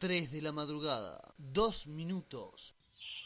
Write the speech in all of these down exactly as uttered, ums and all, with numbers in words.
tres de la madrugada, dos minutos.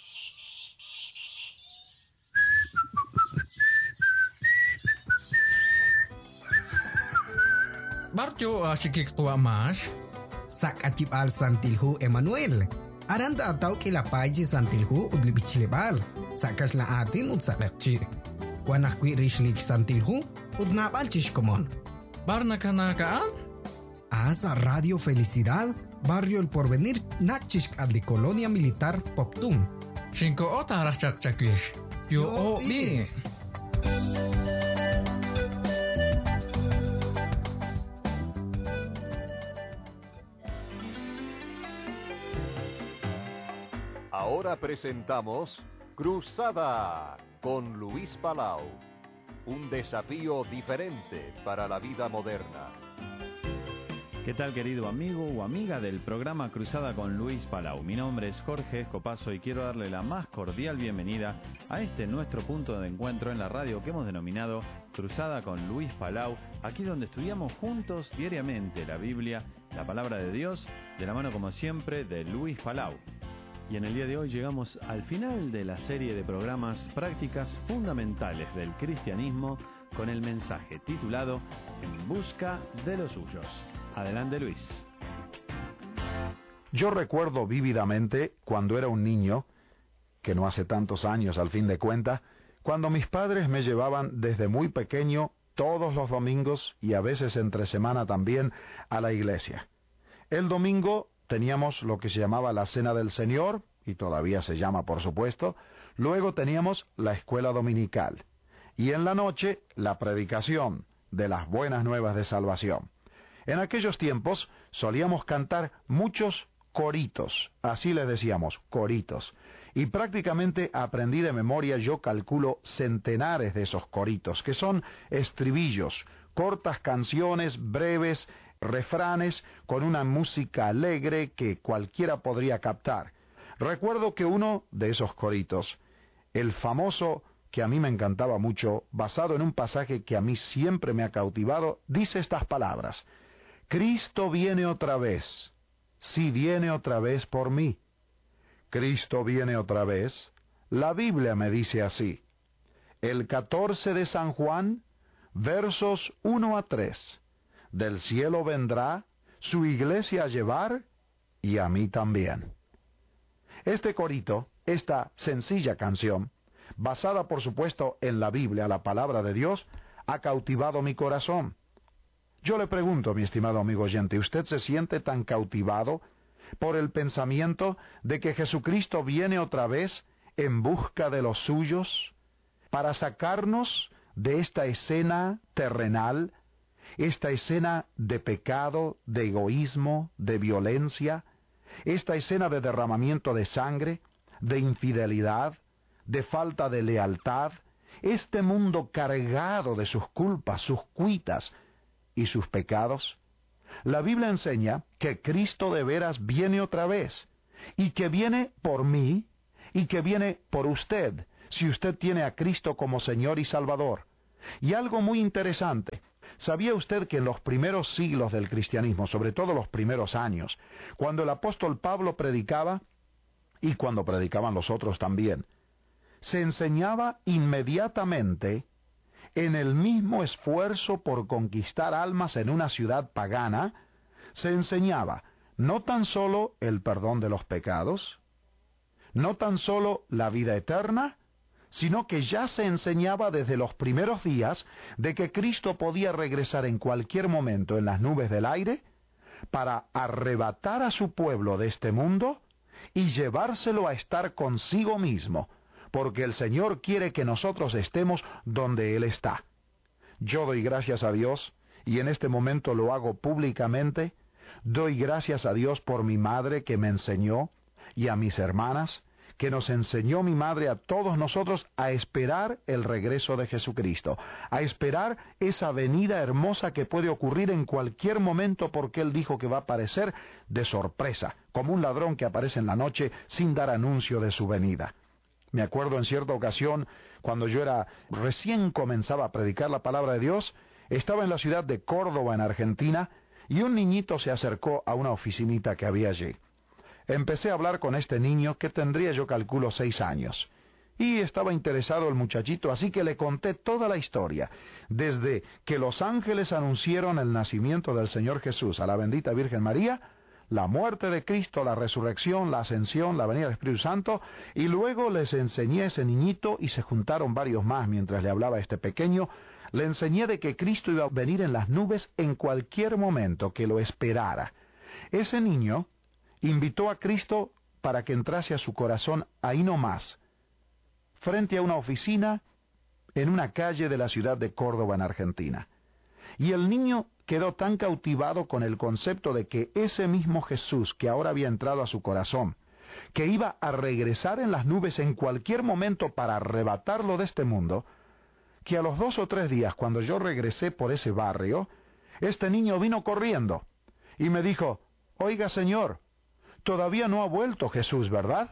Barjo asyik tua mas. Sak acip al santilhu Emmanuel. Aranda atau ke lapai santilhu udli bichlebal. Sakas la atin ud sakakci. Kuanak kui rishlik santilhu ud nabal chishkomon. Barna kanakaan? Asa Radio Felicidad, Barrio El Porvenir, nakchishk adli Colonia Militar Poptum. Shinko ota rachak chakwish. Yo o bi. Ahora presentamos Cruzada con Luis Palau. Un desafío diferente para la vida moderna. ¿Qué tal, querido amigo o amiga del programa Cruzada con Luis Palau? Mi nombre es Jorge Escopazo y quiero darle la más cordial bienvenida a este nuestro punto de encuentro en la radio que hemos denominado Cruzada con Luis Palau, aquí donde estudiamos juntos diariamente la Biblia, la palabra de Dios, de la mano como siempre de Luis Palau. Y en el día de hoy llegamos al final de la serie de programas Prácticas Fundamentales del Cristianismo con el mensaje titulado En busca de los suyos. Adelante, Luis. Yo recuerdo vívidamente cuando era un niño, que no hace tantos años al fin de cuentas, cuando mis padres me llevaban desde muy pequeño todos los domingos y a veces entre semana también a la iglesia. El domingo teníamos lo que se llamaba la Cena del Señor, y todavía se llama por supuesto. Luego teníamos la escuela dominical. Y en la noche, la predicación de las buenas nuevas de salvación. En aquellos tiempos solíamos cantar muchos coritos, así les decíamos, coritos. Y prácticamente aprendí de memoria, yo calculo, centenares de esos coritos, que son estribillos, cortas canciones, breves, refranes con una música alegre que cualquiera podría captar. Recuerdo que uno de esos coritos, el famoso que a mí me encantaba mucho, basado en un pasaje que a mí siempre me ha cautivado, dice estas palabras: Cristo viene otra vez, sí viene otra vez por mí. Cristo viene otra vez, la Biblia me dice así. El catorce de San Juan, versos uno a tres. Del cielo vendrá su iglesia a llevar y a mí también. Este corito, esta sencilla canción, basada por supuesto en la Biblia, la palabra de Dios, ha cautivado mi corazón. Yo le pregunto, mi estimado amigo oyente, ¿usted se siente tan cautivado por el pensamiento de que Jesucristo viene otra vez en busca de los suyos para sacarnos de esta escena terrenal, esta escena de pecado, de egoísmo, de violencia, esta escena de derramamiento de sangre, de infidelidad, de falta de lealtad, este mundo cargado de sus culpas, sus cuitas y sus pecados? La Biblia enseña que Cristo de veras viene otra vez, y que viene por mí, y que viene por usted, si usted tiene a Cristo como Señor y Salvador. Y algo muy interesante, ¿sabía usted que en los primeros siglos del cristianismo, sobre todo los primeros años, cuando el apóstol Pablo predicaba, y cuando predicaban los otros también, se enseñaba inmediatamente en el mismo esfuerzo por conquistar almas en una ciudad pagana, se enseñaba no tan solo el perdón de los pecados, no tan solo la vida eterna, sino que ya se enseñaba desde los primeros días de que Cristo podía regresar en cualquier momento en las nubes del aire para arrebatar a su pueblo de este mundo y llevárselo a estar consigo mismo, porque el Señor quiere que nosotros estemos donde Él está. Yo doy gracias a Dios, y en este momento lo hago públicamente, doy gracias a Dios por mi madre que me enseñó, y a mis hermanas, que nos enseñó mi madre a todos nosotros a esperar el regreso de Jesucristo, a esperar esa venida hermosa que puede ocurrir en cualquier momento, porque Él dijo que va a aparecer de sorpresa, como un ladrón que aparece en la noche sin dar anuncio de su venida. Me acuerdo en cierta ocasión, cuando yo era recién comenzaba a predicar la palabra de Dios, estaba en la ciudad de Córdoba, en Argentina, y un niñito se acercó a una oficinita que había allí. empecé a hablar con este niño que tendría, yo calculo, seis años. Y estaba interesado el muchachito, así que le conté toda la historia, desde que los ángeles anunciaron el nacimiento del Señor Jesús a la bendita Virgen María, la muerte de Cristo, la resurrección, la ascensión, la venida del Espíritu Santo, y luego les enseñé a ese niñito, y se juntaron varios más mientras le hablaba a este pequeño. Le enseñé de que Cristo iba a venir en las nubes en cualquier momento, que lo esperara. Ese niño invitó a Cristo para que entrase a su corazón ahí nomás, frente a una oficina en una calle de la ciudad de Córdoba, en Argentina. Y el niño quedó tan cautivado con el concepto de que ese mismo Jesús que ahora había entrado a su corazón, que iba a regresar en las nubes en cualquier momento para arrebatarlo de este mundo, que a los dos o tres días, cuando yo regresé por ese barrio, este niño vino corriendo y me dijo: «Oiga, señor, todavía no ha vuelto Jesús, ¿verdad?»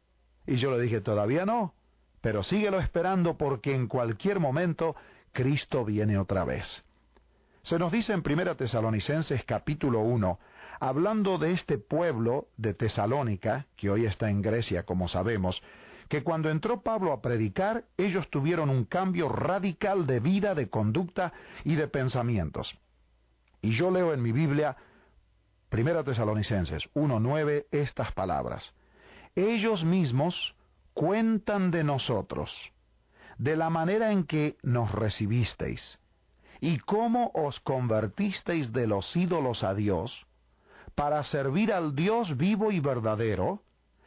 Y yo le dije: «Todavía no, pero síguelo esperando porque en cualquier momento Cristo viene otra vez». Se nos dice en Primera Tesalonicenses capítulo uno, hablando de este pueblo de Tesalónica, que hoy está en Grecia, como sabemos, que cuando entró Pablo a predicar, ellos tuvieron un cambio radical de vida, de conducta y de pensamientos. Y yo leo en mi Biblia, Primera Tesalonicenses uno nueve, estas palabras: «Ellos mismos cuentan de nosotros, de la manera en que nos recibisteis, y cómo os convertisteis de los ídolos a Dios, para servir al Dios vivo y verdadero,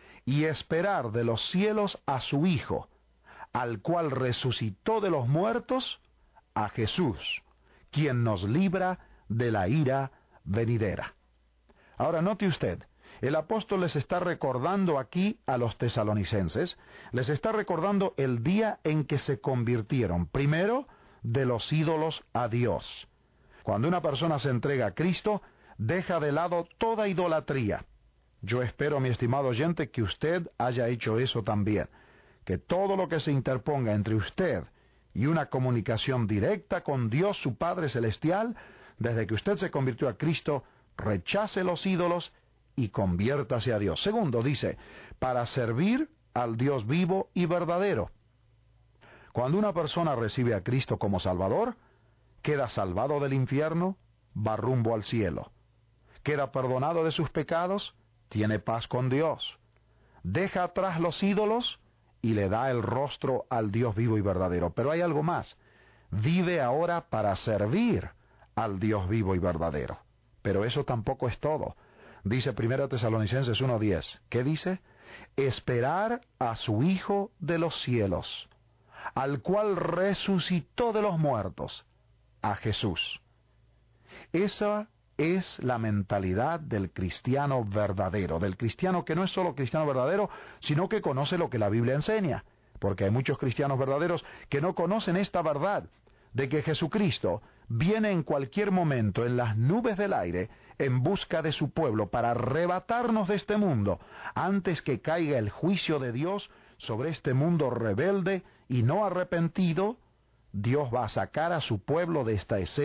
y esperar de los cielos a su Hijo, al cual resucitó de los muertos, a Jesús, quien nos libra de la ira venidera». Ahora note usted, el apóstol les está recordando aquí a los tesalonicenses, les está recordando el día en que se convirtieron, primero, de los ídolos a Dios. Cuando una persona se entrega a Cristo, deja de lado toda idolatría. Yo espero, mi estimado oyente, que usted haya hecho eso también, que todo lo que se interponga entre usted y una comunicación directa con Dios, su Padre Celestial, desde que usted se convirtió a Cristo, rechace los ídolos y conviértase a Dios. Segundo, dice, para servir al Dios vivo y verdadero. Cuando una persona recibe a Cristo como Salvador, queda salvado del infierno, va rumbo al cielo. Queda perdonado de sus pecados, tiene paz con Dios. Deja atrás los ídolos y le da el rostro al Dios vivo y verdadero. Pero hay algo más. Vive ahora para servir al Dios vivo y verdadero. Pero eso tampoco es todo. Dice Primera Tesalonicenses uno diez. ¿Qué dice? Esperar a su Hijo de los cielos, al cual resucitó de los muertos, a Jesús. Esa es la mentalidad del cristiano verdadero, del cristiano que no es solo cristiano verdadero, sino que conoce lo que la Biblia enseña, porque hay muchos cristianos verdaderos que no conocen esta verdad, de que Jesucristo viene en cualquier momento en las nubes del aire en busca de su pueblo para arrebatarnos de este mundo, antes que caiga el juicio de Dios sobre este mundo rebelde y no arrepentido. Dios va a sacar a su pueblo de esta escena